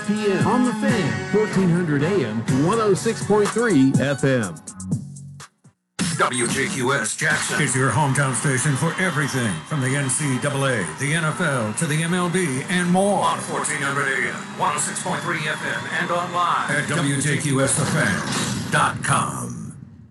p.m. on The Fan, 1400 AM, 106.3 FM. WJQS Jackson is your hometown station for everything from the NCAA, the NFL, to the MLB, and more. On 1400 AM, 106.3 FM, and online at WJQSTheFan.com.